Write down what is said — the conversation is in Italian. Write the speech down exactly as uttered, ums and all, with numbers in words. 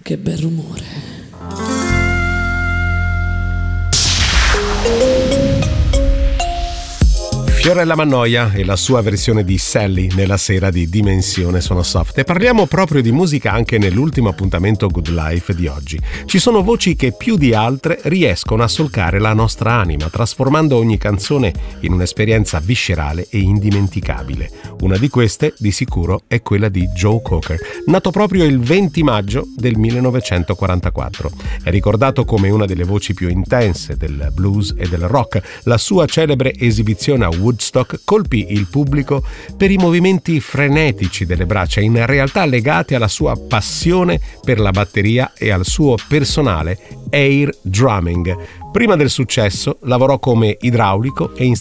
Che bel rumore. Fiorella Mannoia e la sua versione di Sally nella sera di Dimensione Suono Soft. E parliamo proprio di musica anche nell'ultimo appuntamento Good Life di oggi. Ci sono voci che più di altre riescono a solcare la nostra anima, trasformando ogni canzone in un'esperienza viscerale e indimenticabile. Una di queste, di sicuro, è quella di Joe Cocker, nato proprio il venti maggio del millenovecentoquarantaquattro. È ricordato come una delle voci più intense del blues e del rock. La sua celebre esibizione a Woodstock colpì il pubblico per i movimenti frenetici delle braccia, in realtà legati alla sua passione per la batteria e al suo personale air drumming. Prima del successo lavorò come idraulico e